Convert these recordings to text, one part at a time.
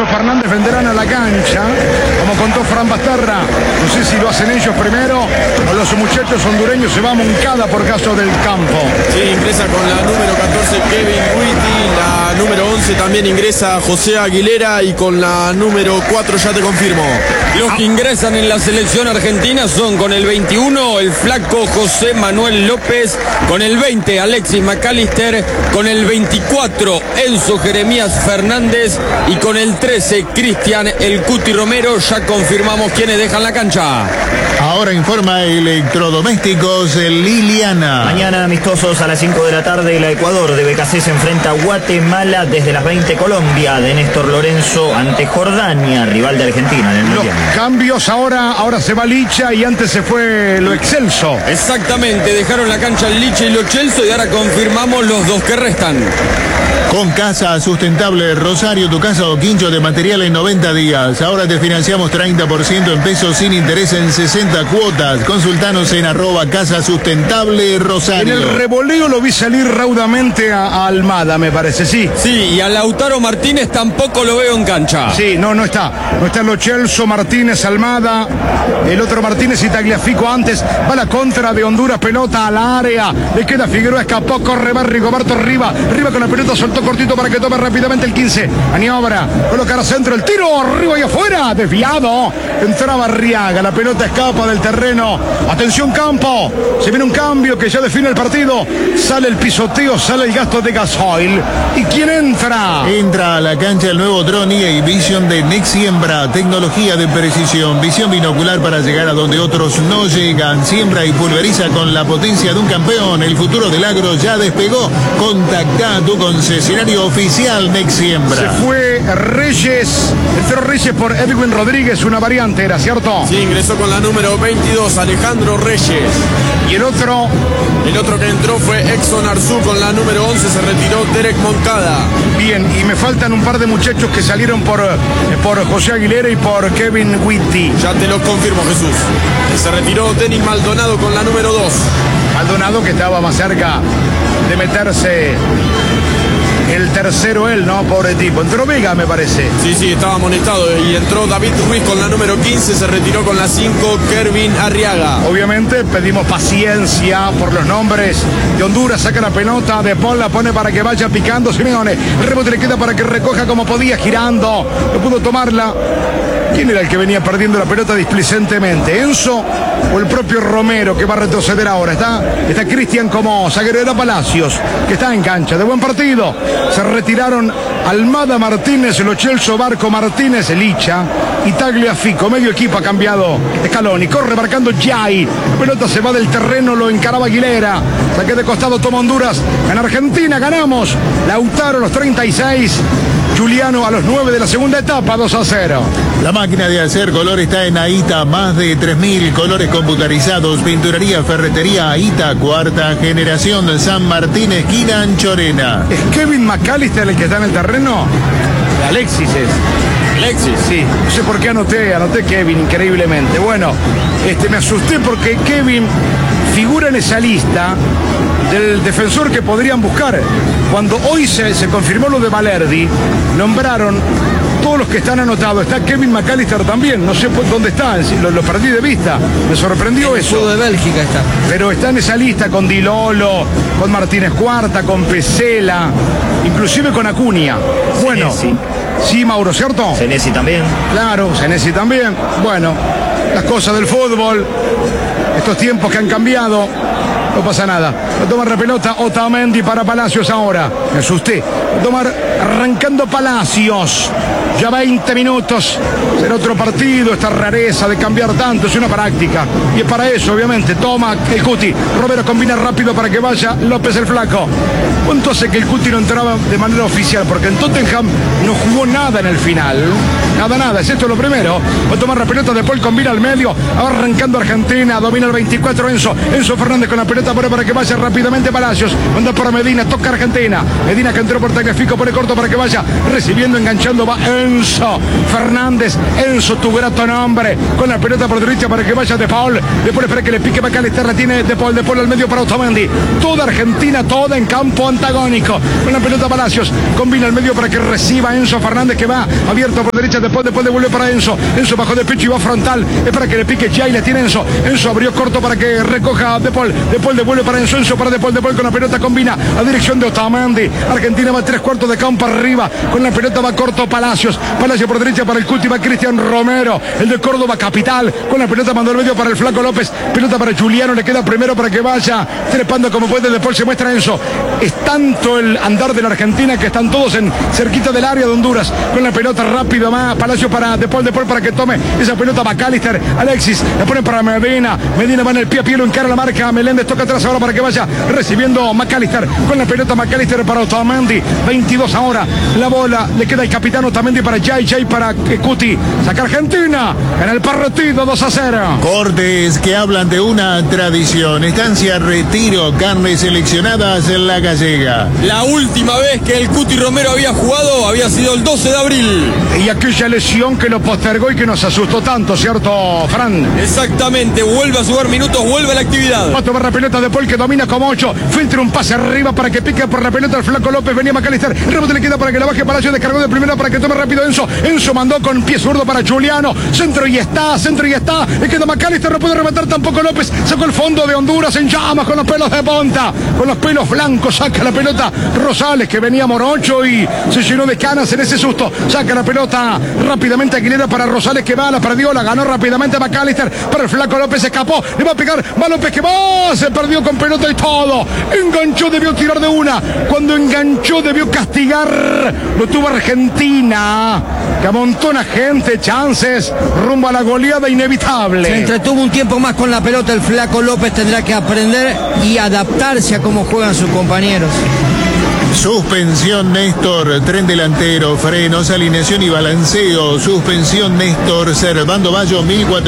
Enzo Fernández vendrán a la cancha, como contó Fran Bastarra. No sé si lo hacen ellos primero o los muchachos hondureños se va a Moncada por caso del campo. Sí, ingresa con la número 14 Kevin Whitty, la número 11 también ingresa José Aguilera y con la número 4 ya te confirmo. Los que ingresan en la selección argentina son con el 21 el flaco José Manuel López, con el 20 Alexis McAllister, con el 24 Enzo Jeremías Fernández y con el 13 Cristian El Cuti Romero. Ya confirmamos quiénes dejan la cancha. Ahora informa Electrodomésticos Liliana. Mañana amistosos a las 5 de la tarde, el Ecuador de BKC se enfrenta a Guatemala. Desde las 20 Colombia de Néstor Lorenzo ante Jordania, rival de Argentina en el Mundial. Los cambios ahora se va Licha y antes se fue Lo Excelso. Exactamente, dejaron la cancha el Licha y Lo Excelso y ahora confirmamos los dos que restan. Con Casa Sustentable Rosario, tu casa o quincho de material en 90 días. Ahora te financiamos 30% en pesos sin interés en 60 cuotas. Consultanos en @Casa Sustentable Rosario. En el revoleo lo vi salir raudamente a Almada, me parece, sí. Sí, y a Lautaro Martínez tampoco lo veo en cancha. Sí, no está. No está Lo Celso, Martínez, Almada. El otro Martínez y Tagliafico antes. Va la contra de Honduras, pelota a la área. Le queda Figueroa, escapó, corre, va Rigoberto Riva con la pelota, soltó cortito para que tome rápidamente el 15. Maniobra, colocar a centro, el tiro, arriba y afuera, desviado. Entraba Arriaga, la pelota escapa del terreno. Atención campo, se viene un cambio que ya define el partido. Sale el pisoteo, sale el gasto de gasoil. ¿Y quién entra? Entra a la cancha el nuevo dron EA Vision de Nexiembra, tecnología de precisión, visión binocular para llegar a donde otros no llegan. Siembra y pulveriza con la potencia de un campeón. El futuro del agro ya despegó. Contacta a tu concesionario oficial Nexiembra. Se fue Reyes, entró Reyes por Edwin Rodríguez, una variante, ¿era cierto? Sí, ingresó con la número 22 Alejandro Reyes. Y el otro que entró fue Exxon Arzú, con la número 11 se retiró Derek Moncada. Bien, y me faltan un par de muchachos que salieron por José Aguilera y por Kevin Whitty. Ya te lo confirmo, Jesús. Se retiró Denis Maldonado con la número 2. Maldonado, que estaba más cerca de meterse el tercero él, ¿no? Pobre tipo. Entró Vega, me parece. Sí, estaba amonestado. Y entró David Ruiz con la número 15, se retiró con la 5 Kervin Arriaga. Obviamente pedimos paciencia por los nombres de Honduras. Saca la pelota, De Paul la pone para que vaya picando Simeone. El rebote le queda para que recoja como podía, girando. No pudo tomarla. ¿Quién era el que venía perdiendo la pelota displicentemente? ¿Enzo o el propio Romero, que va a retroceder ahora? Está Cristian como zaguero de Palacios, que está en cancha. De buen partido. Se retiraron Almada, Martínez, Lo Celso, Barco, Martínez, Licha y Tagliafico. Medio equipo ha cambiado Scaloni. Corre marcando Jai. La pelota se va del terreno, lo encaraba Aguilera. Saque de costado, toma Honduras. En Argentina ganamos. Lautaro a los 36. Juliano a los 9 de la segunda etapa, 2-0. La máquina de hacer color está en AITA, más de 3.000 colores computarizados, pinturería, ferretería, AITA, cuarta generación, San Martín, esquina Anchorena. ¿Es Kevin McAllister el que está en el terreno? Alexis es. Alexis. Sí, no sé por qué anoté Kevin, increíblemente. Bueno, me asusté porque Kevin figura en esa lista del defensor que podrían buscar. Cuando hoy se confirmó lo de Valerdi, nombraron todos los que están anotados. Está Kevin McAllister también, no sé dónde está, lo perdí de vista, me sorprendió eso. El de Bélgica está. Pero está en esa lista con Di Lolo, con Martínez Cuarta, con Pesela, inclusive con Acuña. Bueno, sí, Mauro, ¿cierto? Senesi también. Claro, Senesi también. Bueno, las cosas del fútbol, estos tiempos que han cambiado. No pasa nada. Lo toma la pelota Otamendi para Palacios ahora. Me asusté. Lo toma arrancando Palacios. Ya 20 minutos. Será otro partido. Esta rareza de cambiar tanto. Es una práctica. Y es para eso, obviamente. Toma el Cuti. Romero combina rápido para que vaya López el Flaco. ¿Cuánto hace que el Cuti no entraba de manera oficial? Porque en Tottenham no jugó nada en el final. Nada. Es esto lo primero. Va a tomar la pelota. De Paul combina al medio. Arrancando Argentina. Domina el 24 Enzo Fernández con la pelota pelota pone para que vaya rápidamente Palacios. Manda para Medina, toca Argentina. Medina que entró por Tagliafico, pone corto para que vaya. Recibiendo, enganchando, va Enzo Fernández. Enzo, tu grato nombre. Con la pelota por derecha para que vaya De Paul. Después espera que le pique McAllister, la tiene De Paul al medio para Otamendi. Toda Argentina, toda en campo antagónico. Con la pelota Palacios. Combina al medio para que reciba Enzo Fernández, que va abierto por derecha. Después devuelve para Enzo. Enzo bajó de pecho y va frontal. Es para que le pique ya y le tiene Enzo. Enzo abrió corto para que recoja De Paul. De Paul devuelve para Enzo. Enzo para De Paul con la pelota combina a dirección de Otamendi. Argentina va 3/4 de campo arriba. Con la pelota va corto Palacios. Palacios por derecha para el Cuti, va Cristian Romero. El de Córdoba capital. Con la pelota mandó al medio para el Flaco López. Pelota para Juliano. Le queda primero para que vaya trepando como puede. De Paul se muestra Enzo. Es tanto el andar de la Argentina que están todos en cerquita del área de Honduras. Con la pelota rápido más Palacios para De Paul para que tome esa pelota McAllister. Alexis la pone para Medina. Medina va en el pie a pie, lo encara la marca. Meléndez toca atrás ahora para que vaya recibiendo McAllister. Con la pelota McAllister para Otamendi. 22 ahora. La bola le queda el capitán Otamendi para Jay para Cuti. Saca Argentina en el partido 2-0. Cortes que hablan de una tradición. Estancia Retiro, carnes seleccionadas en La Gallega. La última vez que el Cuti Romero había jugado había sido el 12 de abril. Y aquella lesión que lo postergó y que nos asustó tanto, ¿cierto, Fran? Exactamente, vuelve a sumar minutos, vuelve a la actividad. Va a tomar la pelota de Paul, que domina como 8. Filtra un pase arriba para que pique por la pelota el Flaco López. Venía McAllister. El rebote le queda para que la baje Palacio. Descargó de primera para que tome rápido Enzo. Enzo mandó con pie zurdo para Juliano. Centro y está. Le queda McAllister. No puede rematar tampoco López. Sacó el fondo de Honduras en llamas con los pelos de punta. Con los pelos blancos. Saca la pelota Rosales, que venía morocho y se llenó de canas en ese susto. Saca la pelota rápidamente Aguilera para Rosales, que va, la perdió, la ganó rápidamente McAllister. Para el Flaco López, escapó. Le va a pegar. Va López, que va. Se perdió con pelota y todo. Enganchó, debió tirar de una. Cuando enganchó, debió castigar. Lo tuvo Argentina, que amontona gente, chances, rumbo a la goleada inevitable. Se entretuvo un tiempo más con la pelota. El Flaco López tendrá que aprender y adaptarse a cómo juegan sus compañeros. Suspensión Néstor, tren delantero, frenos, alineación y balanceo. Suspensión Néstor, Servando Bayo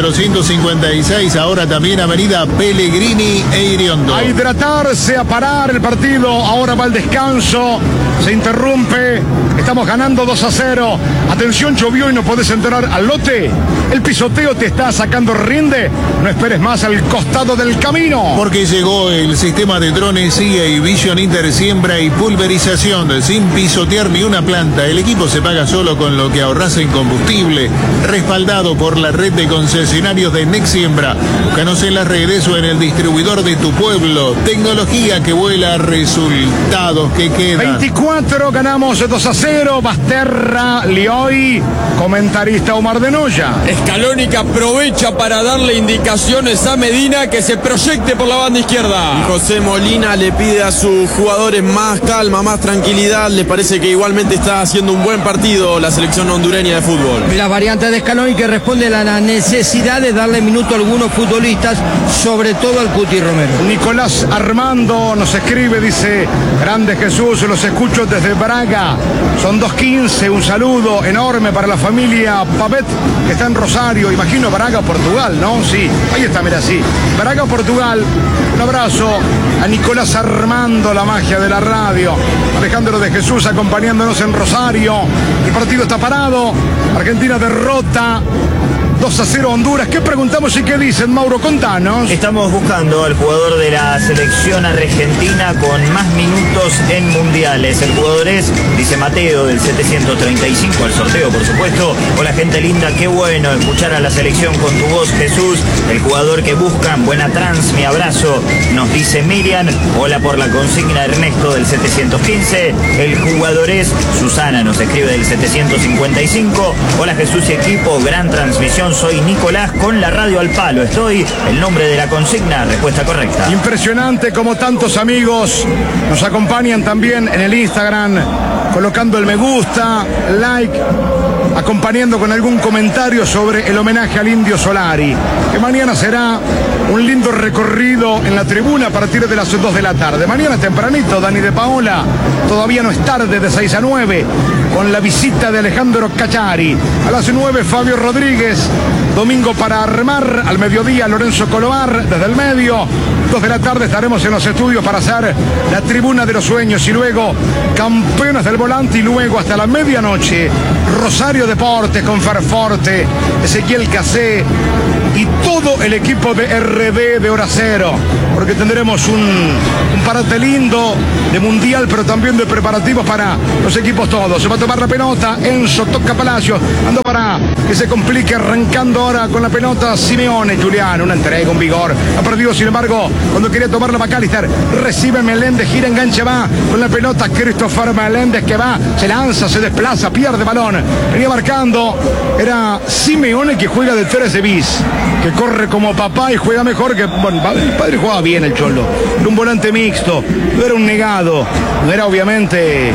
1456, ahora también Avenida Pellegrini e Iriondo. A hidratarse, a parar el partido, ahora va el descanso, se interrumpe, estamos ganando 2-0. Atención, llovió y no podés entrar al lote. El pisoteo te está sacando rinde, no esperes más al costado del camino. Porque llegó el sistema de drones CIA y Vision Intersiembra y pulverización sin pisotear ni una planta. El equipo se paga solo con lo que ahorras en combustible. Respaldado por la red de concesionarios de Nexiembra. Búscanos en las redes o en el distribuidor de tu pueblo. Tecnología que vuela, resultados que quedan. 24, ganamos 2-0. Basterra, Lioy, comentarista Omar de Noya. Scaloni que aprovecha para darle indicaciones a Medina que se proyecte por la banda izquierda. Y José Molina le pide a sus jugadores más calma, más tranquilidad. Le parece que igualmente está haciendo un buen partido la selección hondureña de fútbol. La variante de Scaloni que responde a la necesidad de darle minuto a algunos futbolistas, sobre todo al Cuti Romero. Nicolás Armando nos escribe, dice: grande Jesús, los escucho desde Braga. Son 2:15, un saludo enorme para la familia Pavet, que está en Rosario. Imagino Braga, Portugal, ¿no? Sí, ahí está, mira, sí. Braga, Portugal. Un abrazo a Nicolás Armando, la magia de la radio. Alejandro de Jesús acompañándonos en Rosario. El partido está parado. Argentina derrota 2-0 Honduras. ¿Qué preguntamos y qué dicen, Mauro? Contanos. Estamos buscando al jugador de la selección argentina con más minutos en mundiales. El jugador es, dice Mateo, del 735, al sorteo, por supuesto. Hola, gente linda, qué bueno escuchar a la selección con tu voz, Jesús. El jugador que buscan, buena trans, mi abrazo, nos dice Miriam. Hola por la consigna, Ernesto, del 715. El jugador es, Susana nos escribe, del 755. Hola, Jesús y equipo, gran transmisión. Soy Nicolás con la radio al palo. Estoy, el nombre de la consigna, respuesta correcta. Impresionante como tantos amigos nos acompañan también en el Instagram, colocando el me gusta, like, acompañando. acompañando con algún comentario sobre el homenaje al Indio Solari, que mañana será un lindo recorrido en la tribuna a partir de las 2 de la tarde. Mañana tempranito, Dani de Paola, todavía no es tarde, de 6 a 9, con la visita de Alejandro Cachari. A las 9, Fabio Rodríguez. Domingo para armar, al mediodía Lorenzo Colobar, desde el medio. 2 de la tarde estaremos en los estudios para hacer la tribuna de los sueños y luego campeones del volante y luego hasta la medianoche Rosario Deportes con Ferforte, Ezequiel Casé y todo el equipo de RD de Hora Cero, porque tendremos un parate lindo de mundial, pero también de preparativos para los equipos todos. Se va a tomar la pelota, Enzo toca Palacios, ando para que se complique, arrancando ahora con la pelota Simeone. Juliano, una entrega, un vigor, ha perdido sin embargo cuando quería tomarla McAllister, recibe Meléndez, gira, engancha, va con la pelota Christopher Meléndez, que va, se lanza, se desplaza, pierde balón, venía marcando, era Simeone, que juega de 13 bis, que corre como papá y juega mejor que, bueno, el padre jugaba bien, el Cholo, era un volante mixto, no era un negado, no era obviamente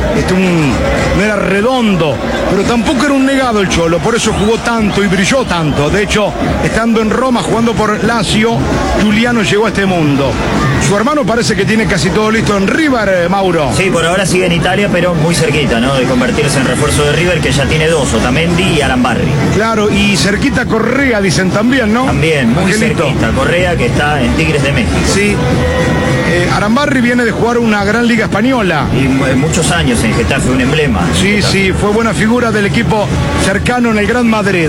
no era redondo, pero tampoco era un negado el Cholo, por eso jugó tanto y brilló tanto. De hecho, estando en Roma jugando por Lazio, Juliano llegó a este mundo. Su hermano parece que tiene casi todo listo en River, Mauro. Sí, por ahora sigue en Italia, pero muy cerquita, ¿no?, de convertirse en refuerzo de River, que ya tiene 2, Otamendi y Arambarri. Claro, y cerquita Correa, dicen también, ¿no? También, muy Angelito. cerquita. Correa, que está en Tigres de México. Sí. Arambarri viene de jugar una gran liga española. Y muchos años en Getafe, un emblema. Sí, sí, fue buena figura del equipo cercano en el Gran Madrid.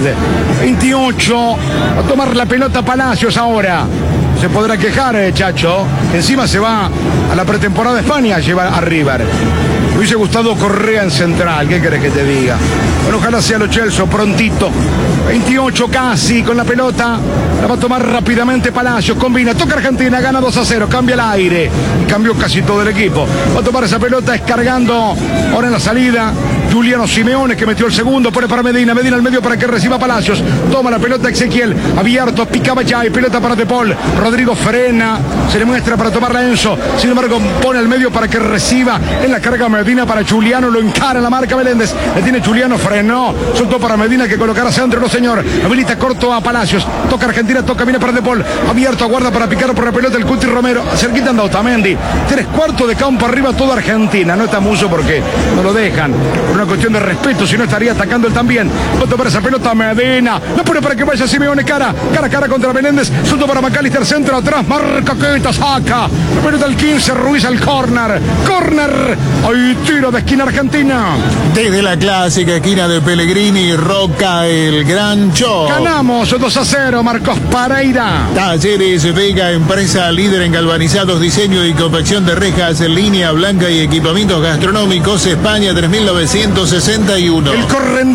28, a tomar la pelota Palacios ahora. Se podrá quejar, Chacho. Encima se va a la pretemporada de España, lleva a River. Me hubiese gustado Correa en central, ¿qué querés que te diga? Bueno, ojalá sea Lo Celso prontito. 28 casi con la pelota. La va a tomar rápidamente Palacios, combina, toca Argentina, gana 2-0, cambia el aire. Y cambió casi todo el equipo. Va a tomar esa pelota, descargando ahora en la salida Juliano Simeone, que metió el segundo, pone para Medina al medio para que reciba Palacios. Toma la pelota Ezequiel, abierto, picaba ya y pelota para De Paul. Rodrigo frena, se le muestra para tomarla Enzo. Sin embargo, pone al medio para que reciba en la carga Medina para Juliano, lo encara en la marca Meléndez. Le tiene Juliano, frenó, soltó para Medina, que colocará centro, no señor. Habilita corto a Palacios, toca Argentina, toca, viene para De Paul, abierto, aguarda para picar por la pelota el Cuti Romero. Cerquita anda Otamendi, 3/4 de campo arriba toda Argentina. No está mucho porque no lo dejan. Una cuestión de respeto, si no estaría atacando él también. Va a tomar esa pelota Medina, la pone para que vaya Simeone, cara a cara contra Menéndez, soltó para McAllister, centro atrás, marca Queta, saca la pelota al 15, Ruiz al córner, hay tiro de esquina Argentina. Desde la clásica esquina de Pellegrini, Roca, el gran show. Ganamos 2-0, Marcos Pereira. Talleres Vega, empresa líder en galvanizados, diseño y confección de rejas en línea blanca y equipamientos gastronómicos, España 3961. El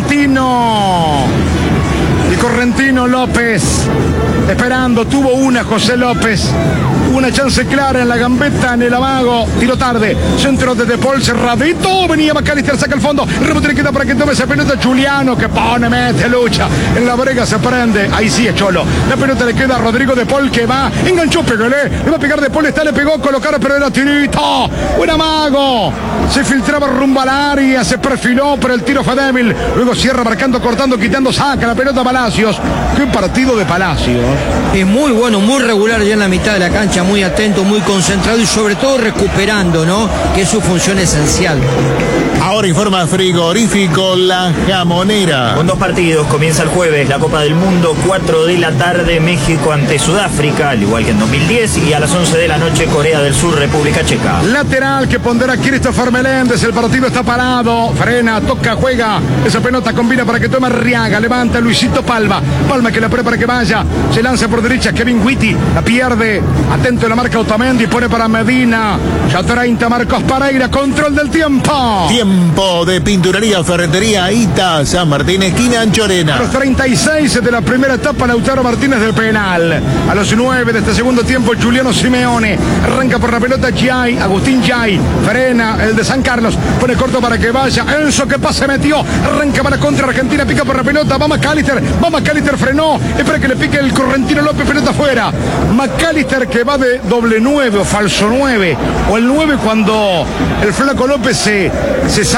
Correntino López, esperando, tuvo una José López. Una chance clara en la gambeta, en el amago, tiro tarde, centro de Paul, cerradito, venía McAllister, saca el fondo, el rebote le queda para que tome esa pelota Juliano, que pone, mete, lucha, en la brega se prende, ahí sí es Cholo, la pelota le queda a Rodrigo De Paul, que va, enganchó, pegale, le va a pegar De Paul, le pegó, colocar, pero era tirito, un amago, se filtraba rumbo al área, se perfiló, pero el tiro fue débil, luego cierra, marcando, cortando, quitando, saca la pelota Palacios. Qué partido de Palacios. Es muy bueno, muy regular ya en la mitad de la cancha, muy atento, muy concentrado y sobre todo recuperando, ¿no?, que es su función esencial. Ahora informa Frigorífico La Jamonera. Con 2 partidos, comienza el jueves la Copa del Mundo, 4 de la tarde, México ante Sudáfrica, al igual que en 2010, y a las 11 de la noche, Corea del Sur, República Checa. Lateral que pondrá Christopher Meléndez, el partido está parado, frena, toca, juega, esa pelota combina para que tome Arriaga, levanta Luisito Palma, que la pone para que vaya, se lanza por derecha Kevin Witty, la pierde, atento en la marca Otamendi, pone para Medina, ya 30 Marcos Pereira, control del tiempo. Tiempo de Pinturería Ferretería Ita, San Martín, esquina Anchorena. A los 36 de la primera etapa, Lautaro Martínez del penal. A los 9 de este segundo tiempo, Juliano Simeone arranca por la pelota Giai, Agustín Giai, frena el de San Carlos, pone corto para que vaya Enzo, que pase, metió, arranca para contra Argentina, pica por la pelota, va McAllister, frenó, espera que le pique el Correntino López, pelota afuera. McAllister, que va de doble 9 o falso 9, o el 9 cuando el flaco López se sale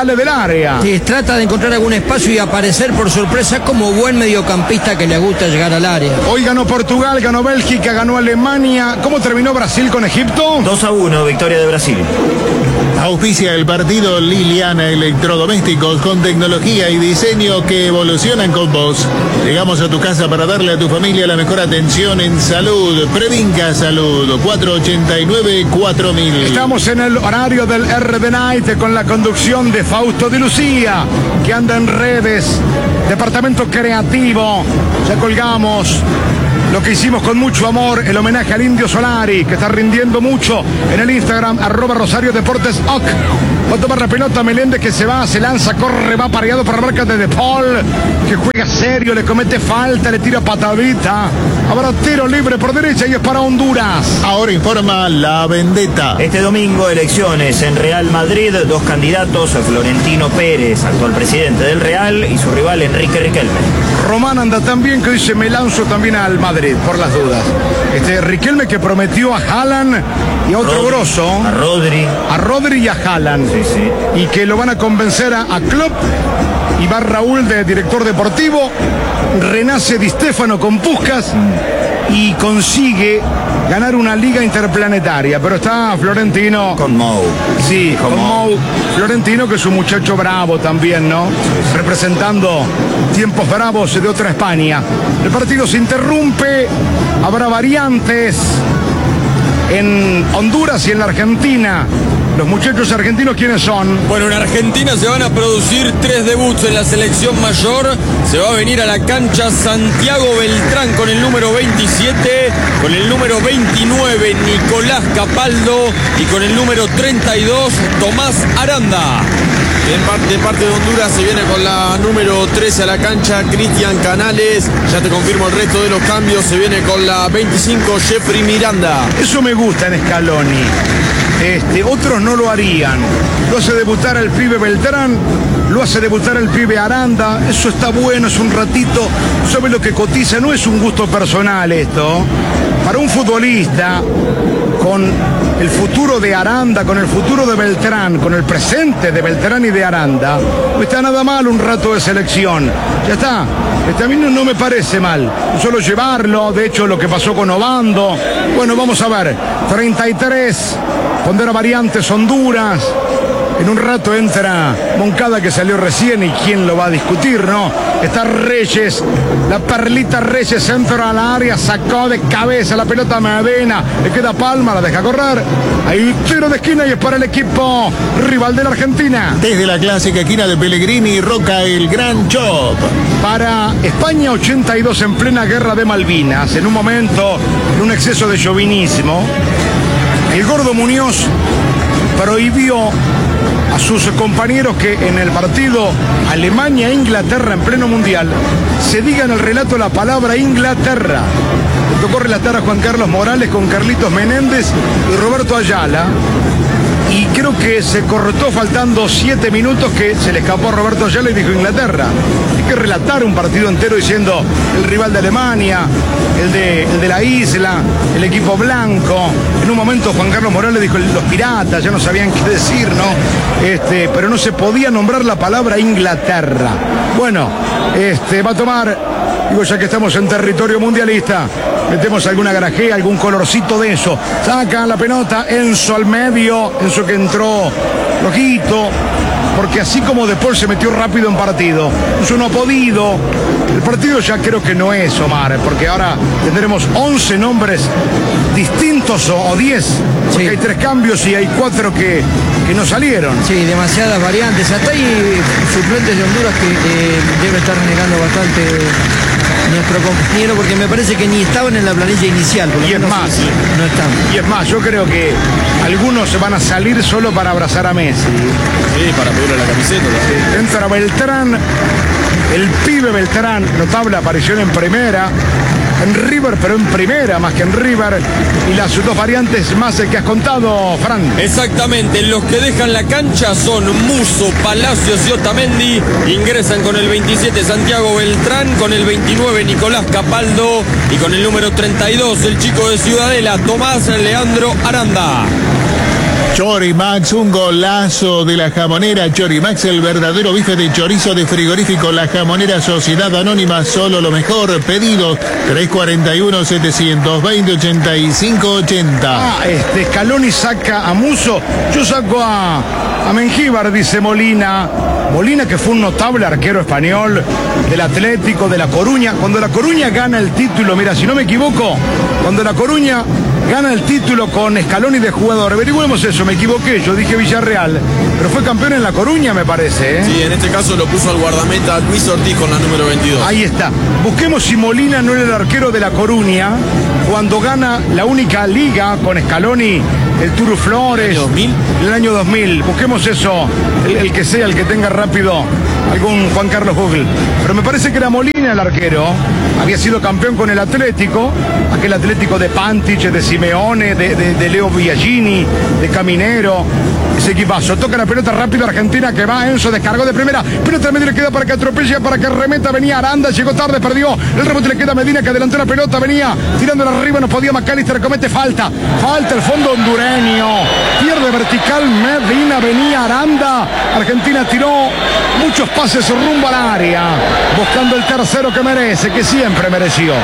sale del área. Sí, trata de encontrar algún espacio y aparecer por sorpresa como buen mediocampista que le gusta llegar al área. Hoy ganó Portugal, ganó Bélgica, ganó Alemania. ¿Cómo terminó Brasil con Egipto? 2-1, victoria de Brasil. Auspicia el partido Liliana Electrodomésticos con tecnología y diseño que evolucionan con vos. Llegamos a tu casa para darle a tu familia la mejor atención en salud. Previnca Salud, 489-4000. Estamos en el horario del RD Night con la conducción de Fausto Di Lucía, que anda en redes. Departamento Creativo. Ya colgamos lo que hicimos con mucho amor, el homenaje al Indio Solari, que está rindiendo mucho en el Instagram, @Rosario Deportes OC. Va a tomar la pelota Meléndez, que se va, se lanza, corre, va pareado por la marca de De Paul, que juega serio, le comete falta, le tira patadita. Habrá tiro libre por derecha y es para Honduras. Ahora informa La Vendetta. Este domingo elecciones en Real Madrid, 2 candidatos, Florentino Pérez, actual presidente del Real, y su rival Enrique Riquelme. Román anda tan bien que dice: me lanzo también al Madrid, por las dudas. Riquelme, que prometió a Haaland y a otro grosso. A Rodri y a Haaland. Sí, sí. Y que lo van a convencer a Klopp. Y va Raúl de director deportivo. Renace Di Stéfano con Puskás. Y consigue ganar una liga interplanetaria. Pero está Florentino Con Mou. Sí, con Mou. Florentino, que es un muchacho bravo también, ¿no? Representando tiempos bravos de otra España. El partido se interrumpe. Habrá variantes en Honduras y en la Argentina. Los muchachos argentinos, ¿quiénes son? Bueno, en Argentina se van a producir 3 debuts en la selección mayor. Se va a venir a la cancha Santiago Beltrán con el número 27, con el número 29 Nicolás Capaldo y con el número 32 Tomás Aranda. De parte de Honduras se viene con la número 13 a la cancha Cristian Canales. Ya te confirmo el resto de los cambios. Se viene con la 25 Jeffrey Miranda. Eso me gusta en Scaloni. Otros no lo harían. Lo hace debutar al pibe Beltrán, lo hace debutar al pibe Aranda. Eso está bueno, es un ratito. ¿Sabe lo que cotiza? No es un gusto personal esto. Para un futbolista, con el futuro de Aranda, con el futuro de Beltrán, con el presente de Beltrán y de Aranda, no está nada mal un rato de selección. Ya está. A mí no me parece mal. Solo llevarlo, de hecho, lo que pasó con Obando. Bueno, vamos a ver. 33. Pondera variantes Honduras. En un rato entra Moncada, que salió recién, y quién lo va a discutir, ¿no? Está Reyes, la perlita Reyes, centro a la área, sacó de cabeza la pelota a Medina, le queda Palma, la deja correr. Hay tiro de esquina y es para el equipo rival de la Argentina. Desde la clásica esquina de Pellegrini, Roca el Gran Chop. Para España 82, en plena guerra de Malvinas, en un momento, en un exceso de chauvinismo, el Gordo Muñoz prohibió a sus compañeros que en el partido Alemania-Inglaterra en pleno mundial se diga en el relato la palabra Inglaterra. Le tocó relatar a Juan Carlos Morales con Carlitos Menéndez y Roberto Ayala. Y creo que se cortó faltando 7 minutos, que se le escapó a Roberto Ayala y dijo Inglaterra. Hay que relatar un partido entero diciendo el rival de Alemania, el de la isla, el equipo blanco. En un momento Juan Carlos Morales dijo los piratas, ya no sabían qué decir, ¿no? Pero no se podía nombrar la palabra Inglaterra. Bueno, va a tomar, digo, ya que estamos en territorio mundialista, metemos alguna garajea, algún colorcito de eso. Saca la pelota, Enzo al medio, Enzo que entró rojito, porque así como De Paul se metió rápido en partido, Enzo no ha podido. El partido ya creo que no es, Omar, porque ahora tendremos 11 nombres distintos o 10, porque sí, hay 3 cambios y hay 4 que no salieron. Sí, demasiadas variantes. Hasta hay suplentes de Honduras que debe estar negando bastante nuestro compañero, porque me parece que ni estaban en la planilla inicial. Y es más, no están. Y es más, yo creo que algunos se van a salir solo para abrazar a Messi. Sí, para pedirle la camiseta. Sí. Entra Beltrán, el pibe Beltrán, notable aparición en primera. En River, pero en primera más que en River. Y las 2 variantes más que has contado, Fran. Exactamente, los que dejan la cancha son Musso, Palacios y Otamendi. Ingresan con el 27 Santiago Beltrán, con el 29 Nicolás Capaldo y con el número 32 el chico de Ciudadela, Tomás Leandro Aranda. Chorimax, un golazo de la jamonera Chorimax, el verdadero bife de chorizo de frigorífico La Jamonera Sociedad Anónima, solo lo mejor. Pedidos 341-720-8580. Scaloni saca a Musso, yo saco a Mengíbar, dice Molina. Molina, que fue un notable arquero español del Atlético de La Coruña. Cuando La Coruña gana el título, mira, si no me equivoco, cuando La Coruña gana el título con Scaloni de jugador, averigüemos eso, me equivoqué, yo dije Villarreal, pero fue campeón en La Coruña, me parece, ¿eh? Sí, en este caso lo puso al guardameta Luis Ortiz con la número 22. Ahí está. Busquemos si Molina no era el arquero de La Coruña cuando gana la única liga con Scaloni, el Turu Flores. ¿El año 2000? El año 2000. Busquemos eso, el que sea, el que tenga rápido algún Juan Carlos Google. Pero me parece que era Molina el arquero. Había sido campeón con el Atlético, aquel Atlético de Pantic, de Simeone, de Leo Biagini, de Caminero. Ese equipazo. Toca la pelota rápido Argentina, que va. Enzo descargó de primera. Pelota al medio, le queda para que atropelle, para que remeta. Venía Aranda, llegó tarde, perdió. El rebote le queda a Medina, que adelantó la pelota. Venía tirándola arriba, no podía. McAllister comete falta. Falta el fondo hondureño. Pierde vertical Medina, venía Aranda. Argentina tiró muchos pases rumbo al área, buscando el tercero que merece, que siempre mereció.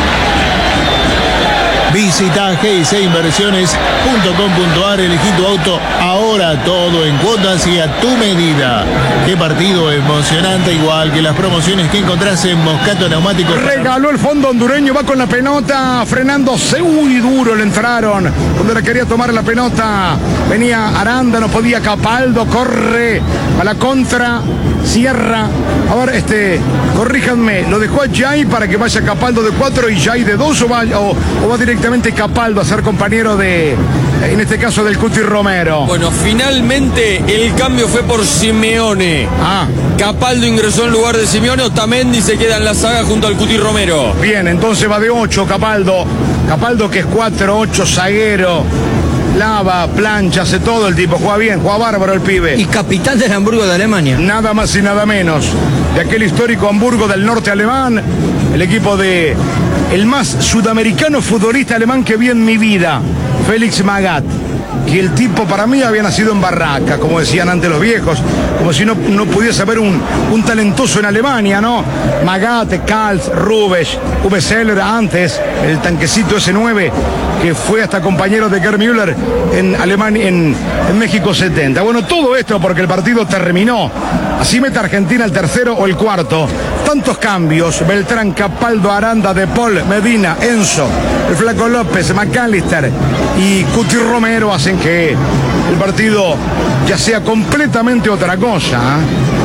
Visita gcinversiones.com.ar, elegí tu auto ahora, todo en cuotas y a tu medida. Qué partido emocionante, igual que las promociones que encontrás en Moscato Neumáticos. Regaló el fondo hondureño, va con la pelota, frenándose, uy, duro le entraron, donde le quería tomar la pelota, venía Aranda, no podía, Capaldo, corre a la contra, cierra, a ver, corríjanme, lo dejó a Jay para que vaya Capaldo de 4 y Jay de 2, o va directamente Capaldo a ser compañero de, en este caso, del Cuti Romero. Bueno, finalmente el cambio fue por Simeone. Capaldo ingresó en lugar de Simeone, Otamendi se queda en la saga junto al Cuti Romero. Bien, entonces va de 8 Capaldo. Capaldo, que es 4-8, zaguero. Lava, plancha, hace todo el tipo, juega bien, juega bárbaro el pibe. Y capitán del Hamburgo de Alemania. Nada más y nada menos. De aquel histórico Hamburgo del norte alemán, el equipo de el más sudamericano futbolista alemán que vi en mi vida, Félix Magath. Que el tipo para mí había nacido en Barraca, como decían antes los viejos, como si no pudiese haber un talentoso en Alemania, ¿no? Magath, Kals, Rubesch, Uwe Seeler antes, el tanquecito S9, que fue hasta compañero de Gerd Müller en Alemania, en México 70. Bueno, todo esto porque el partido terminó. Así mete Argentina el tercero o el cuarto. Tantos cambios: Beltrán, Capaldo, Aranda, De Paul, Medina, Enzo, el Flaco López, McAllister y Cuti Romero hacen que el partido ya sea completamente otra cosa.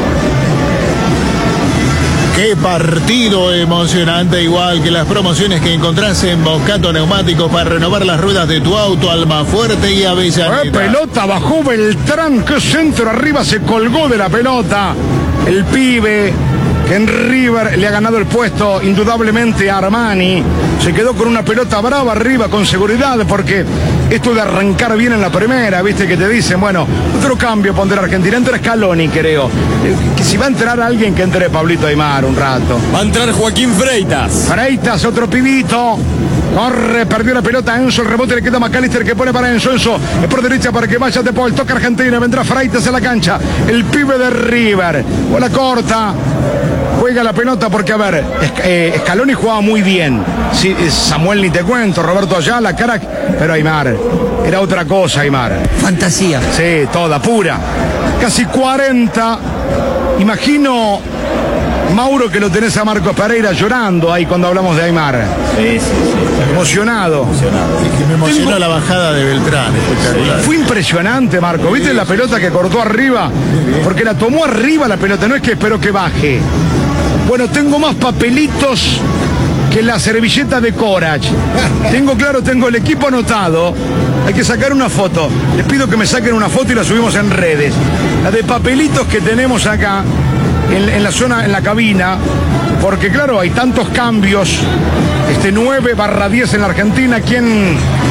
Qué partido emocionante, igual que las promociones que encontrás en Moscato Neumáticos para renovar las ruedas de tu auto, Almafuerte y Avellaneda. Pelota, bajó Beltrán, que centro arriba, se colgó de la pelota. El pibe que en River le ha ganado el puesto indudablemente a Armani. Se quedó con una pelota brava arriba, con seguridad, porque esto de arrancar bien en la primera, viste que te dicen, bueno, otro cambio pondrá Argentina, entra Scaloni, creo. Que si va a entrar alguien, que entre Pablito Aimar un rato. Va a entrar Joaquín Freitas. Freitas, otro pibito. Corre, perdió la pelota Enzo, el rebote le queda a McAllister, que pone para Enzo. Enzo es por derecha para que vaya De Paul, toca Argentina, vendrá Freitas a la cancha. El pibe de River, bola corta. Juega la pelota porque, a ver, Scaloni jugaba muy bien. Sí, Samuel ni te cuento, Roberto Ayala, crack, pero Aimar, era otra cosa Aimar. Fantasía. Sí, toda, pura. Casi 40. Imagino, Mauro, que lo tenés a Marcos Pereira llorando ahí cuando hablamos de Aimar. Sí. Emocionado. Es que me emocionó la bajada de Beltrán, espectacular. Fue impresionante, Marco. ¿Viste la pelota que cortó arriba? Porque la tomó arriba la pelota, no es que esperó que baje. Bueno, tengo más papelitos que la servilleta de Corach. Tengo el equipo anotado. Hay que sacar una foto. Les pido que me saquen una foto y la subimos en redes. La de papelitos que tenemos acá en la zona, en la cabina. Porque claro, hay tantos cambios. 9/10 en la Argentina. ¿Quién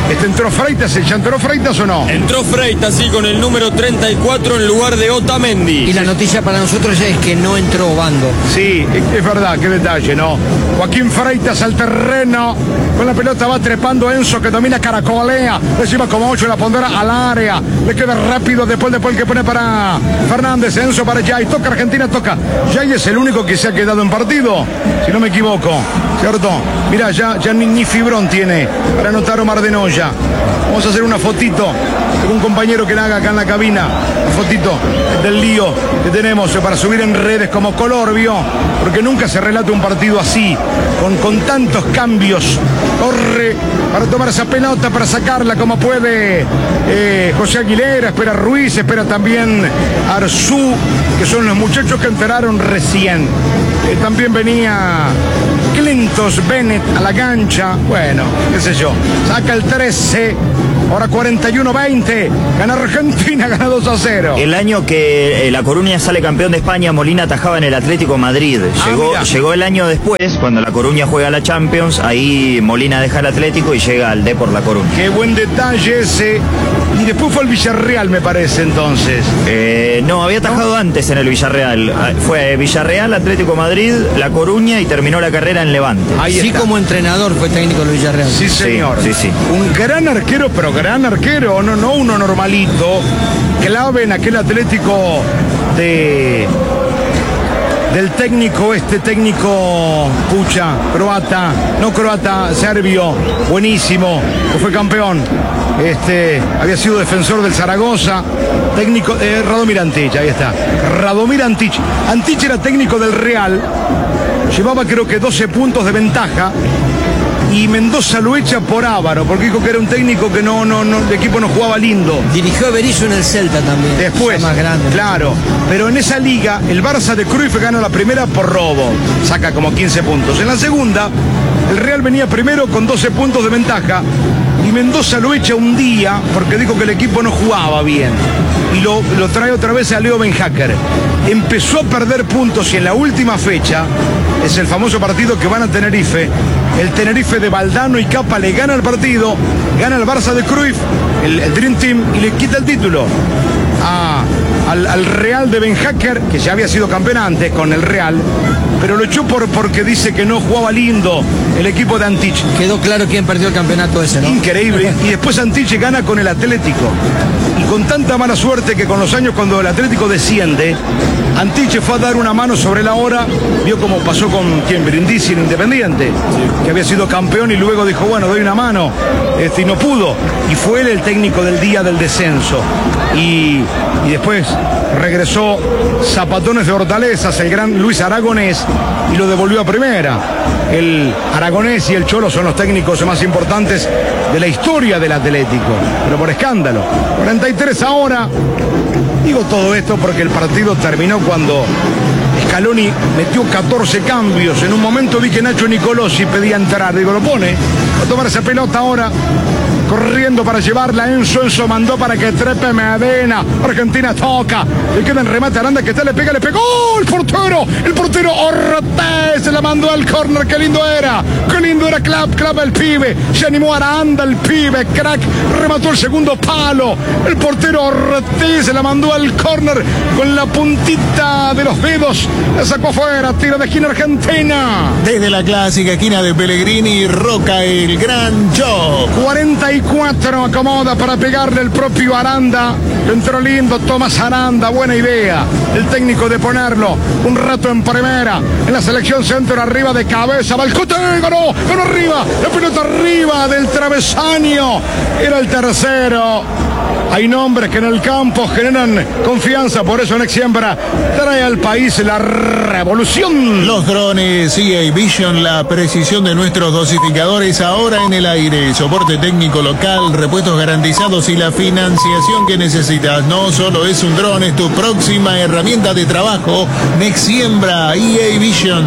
¿Entró Freitas? ¿Ya entró Freitas o no? Entró Freitas, sí, con el número 34 en lugar de Otamendi. Y la noticia para nosotros es que no entró Bando. Sí, es verdad, qué detalle, ¿no? Joaquín Freitas al terreno. Con la pelota va trepando Enzo, que domina, caracolea. Encima como 8 la pondera al área. Le queda rápido después que pone para Fernández. Enzo para Jay. Toca Argentina, toca. Jay es el único que se ha quedado en partido, si no me equivoco. ¿Cierto? Mira, ya ni fibrón tiene para anotar Omar de Noya. Vamos a hacer una fotito con un compañero que la haga acá en la cabina. Una fotito del lío que tenemos para subir en redes como color, ¿vio? Porque nunca se relata un partido así, con tantos cambios. Corre para tomar esa pelota, para sacarla como puede José Aguilera, espera Ruiz, espera también Arzú, que son los muchachos que entraron recién. También venía Clintos Bennett a la cancha. Bueno, qué sé yo. Saca el 13. Ahora 41-20. Gana Argentina, gana 2-0. El año que La Coruña sale campeón de España, Molina atajaba en el Atlético Madrid. Llegó el año después, cuando La Coruña juega la Champions. Ahí Molina deja el Atlético y llega al Depor La Coruña. Qué buen detalle ese. Y después fue al Villarreal, me parece, entonces. No, había atajado antes en el Villarreal. Fue Villarreal, Atlético Madrid, La Coruña y terminó la carrera en Levante. Así como entrenador fue técnico del Villarreal. Sí, señor. Sí. Un gran arquero, pero gran arquero, no uno normalito. Clave en aquel Atlético del técnico, serbio, buenísimo, que fue campeón. Había sido defensor del Zaragoza, técnico de Radomir Antich, ahí está. Radomir Antich. Antich era técnico del Real, llevaba creo que 12 puntos de ventaja. Y Mendoza lo echa por avaro, porque dijo que era un técnico que el equipo no jugaba lindo. Dirigió a Berizzo en el Celta también. Después, más grande, claro. Pero en esa liga, el Barça de Cruyff gana la primera por robo. Saca como 15 puntos. En la segunda, el Real venía primero con 12 puntos de ventaja. Y Mendoza lo echa un día porque dijo que el equipo no jugaba bien. Y lo trae otra vez a Leo Benhacker. Empezó a perder puntos y en la última fecha, es el famoso partido que van a Tenerife. El Tenerife de Valdano y Capa le gana el partido, gana el Barça de Cruyff, el Dream Team, y le quita el título al Real de Benhacker, que ya había sido campeón antes con el Real, pero lo echó porque dice que no jugaba lindo el equipo de Antich. Quedó claro quién perdió el campeonato ese, ¿no? Increíble. Y después Antich gana con el Atlético. Y con tanta mala suerte que con los años, cuando el Atlético desciende, Antich fue a dar una mano sobre la hora. Vio cómo pasó con Brindisi en Independiente, que había sido campeón, y luego dijo, bueno, doy una mano, y no pudo. Y fue él el técnico del día del descenso. Y después regresó Zapatones de Hortalezas, el gran Luis Aragonés, y lo devolvió a primera. El Aragonés y el Cholo son los técnicos más importantes de la historia del Atlético, pero por escándalo. 43 ahora. Digo todo esto porque el partido terminó cuando Scaloni metió 14 cambios. En un momento vi que Nacho Nicolosi pedía entrar. Digo, lo pone a tomar esa pelota ahora. Corriendo para llevarla Enzo mandó para que trepe Medina. Argentina toca, le queda en remate Aranda, que está, le pegó el portero Ortiz, se la mandó al córner. Qué lindo era clava el pibe, se animó Aranda, el pibe, crack, remató el segundo palo, el portero Ortiz se la mandó al córner con la puntita de los dedos, la sacó afuera, tiro de esquina Argentina. Desde la clásica esquina de Pellegrini, Roca, el gran Joe. 44 acomoda para pegarle el propio Aranda. Entró lindo Tomás Aranda, buena idea el técnico de ponerlo un rato en primera. En la selección centro, arriba de cabeza, Balcote, ganó arriba, la pelota arriba del travesaño. Era el tercero. Hay nombres que en el campo generan confianza, por eso Next Siembra trae al país la revolución. Los drones EA Vision, la precisión de nuestros dosificadores ahora en el aire. Soporte técnico local, repuestos garantizados y la financiación que necesitas. No solo es un dron, es tu próxima herramienta de trabajo. Next Siembra, EA Vision.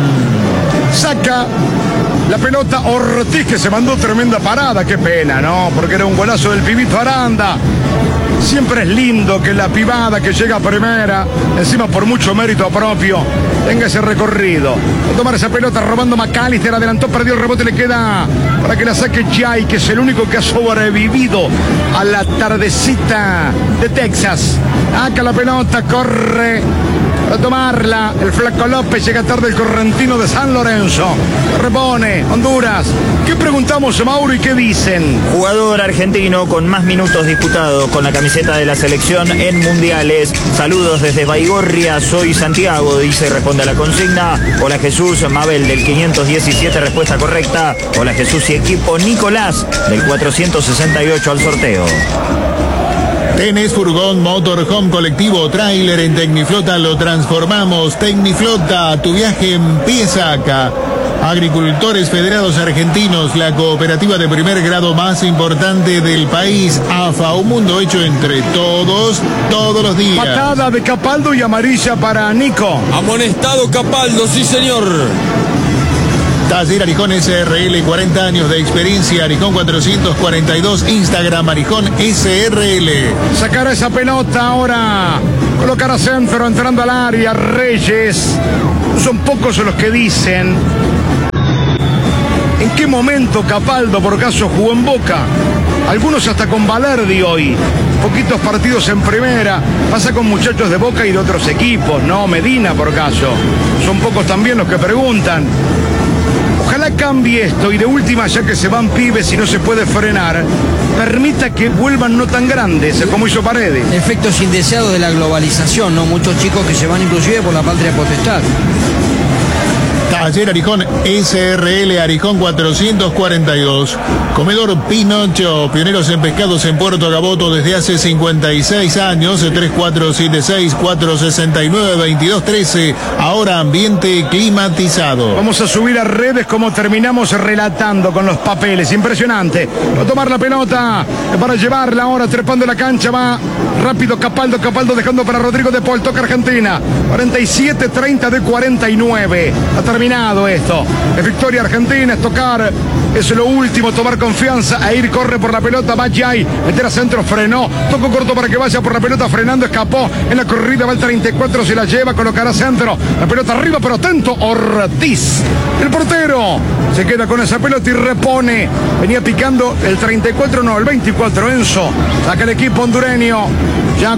Saca la pelota Ortiz, que se mandó tremenda parada. Qué pena, ¿no? Porque era un golazo del pibito Aranda. Siempre es lindo que la pibada que llega a primera, encima por mucho mérito propio, tenga ese recorrido. A tomar esa pelota robando McAllister, adelantó, perdió el rebote, le queda para que la saque Jay, que es el único que ha sobrevivido a la tardecita de Texas. Acá la pelota, corre a tomarla el Flaco López, llega tarde el correntino de San Lorenzo. Repone Honduras. ¿Qué preguntamos, Mauro, y qué dicen? Jugador argentino con más minutos disputados con la camiseta de la selección en mundiales. Saludos desde Baigorria, soy Santiago, dice, responde a la consigna. Hola Jesús, Mabel del 517, respuesta correcta. Hola Jesús y equipo. Nicolás del 468 al sorteo. Tenés furgón, motorhome, colectivo, tráiler, en Tecniflota lo transformamos. Tecniflota, tu viaje empieza acá. Agricultores Federados Argentinos, la cooperativa de primer grado más importante del país. AFA, un mundo hecho entre todos, todos los días. Patada de Capaldo y amarilla para Nico. Amonestado Capaldo, sí señor. Taller Arijón SRL, 40 años de experiencia. Arijón 442, Instagram Arijón SRL. Sacar esa pelota ahora. Colocar a centro, entrando al área. Reyes. Son pocos los que dicen en qué momento Capaldo, por caso, jugó en Boca. Algunos hasta con Valerdi hoy. Poquitos partidos en primera. Pasa con muchachos de Boca y de otros equipos, ¿no? Medina, por caso. Son pocos también los que preguntan. Ojalá cambie esto y de última, ya que se van pibes y no se puede frenar, permita que vuelvan no tan grandes como hizo Paredes. Efectos indeseados de la globalización, ¿no? Muchos chicos que se van inclusive por la patria potestad. Taller Arijón SRL, Arijón 442. Comedor Pinocho, pioneros en pescados en Puerto Gaboto desde hace 56 años. 3476-469-2213. Ahora ambiente climatizado. Vamos a subir a redes como terminamos relatando con los papeles. Impresionante. Va a tomar la pelota para llevarla ahora, trepando la cancha. Va rápido Capaldo dejando para Rodrigo de Paul. Toca Argentina. 47-30 de 49. Ha terminado esto. Es victoria argentina, es tocar, es lo último, tomar confianza e ir, corre por la pelota, va Jay, meter a centro, frenó, tocó corto para que vaya por la pelota, frenando, escapó en la corrida, va el 34, se la lleva, colocará centro, la pelota arriba, pero atento, Ortiz, el portero, se queda con esa pelota y repone, venía picando el 34, no, el 24, Enzo, saca el equipo hondureño, ya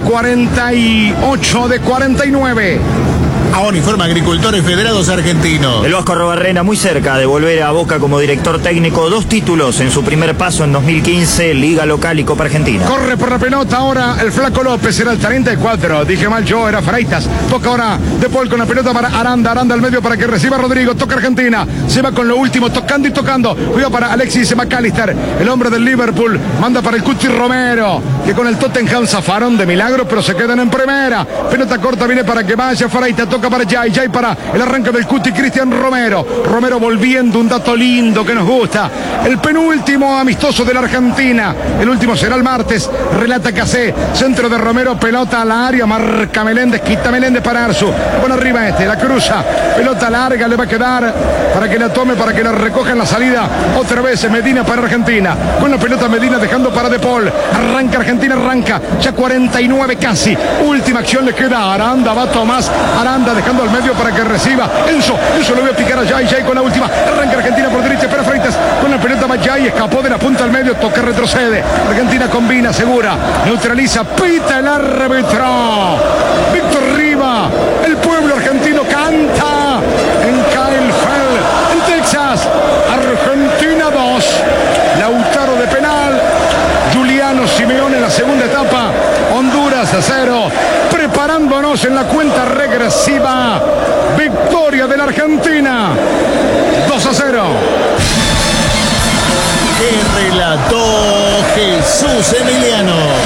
48 de 49. Ahora informa Agricultores Federados Argentinos. El Vasco Arrobarrena muy cerca de volver a Boca como director técnico. 2 títulos en su primer paso en 2015, Liga Local y Copa Argentina. Corre por la pelota ahora el Flaco López, era el 34. Dije mal yo, era Freitas. Toca ahora De Paul con la pelota para Aranda. Aranda al medio para que reciba Rodrigo. Toca Argentina. Se va con lo último, tocando y tocando. Juega para Alexis McAllister, el hombre del Liverpool. Manda para el Cuti Romero, que con el Tottenham zafaron de milagro, pero se quedan en primera. Pelota corta viene para que vaya Freitas. Toca para Jay para el arranque del Cuti, Cristian Romero volviendo, un dato lindo que nos gusta, el penúltimo amistoso de la Argentina, el último será el martes, relata Casé, centro de Romero, pelota a la área, marca Meléndez, quita Meléndez para Arzu, pone arriba la cruza, pelota larga, le va a quedar para que la tome, para que la recoja en la salida, otra vez Medina para Argentina, con la pelota Medina dejando para De Paul, arranca Argentina, ya 49 casi, última acción le queda a Aranda, va Tomás, Aranda dejando al medio para que reciba Enzo le voy a picar a Jay con la última, arranca Argentina por derecha, espera Freitas, con la pelota va Jay, escapó de la punta al medio, toca, retrocede, Argentina combina, segura, neutraliza, pita el árbitro, Víctor Riva, el pueblo argentino canta en Kailfeld, en Texas, Argentina 2, Lautaro de penal, Juliano Simeone en la segunda etapa, Honduras 0, preparándonos en la cuenta regresiva, victoria de la Argentina, 2-0. Que relató Jesús Emiliano.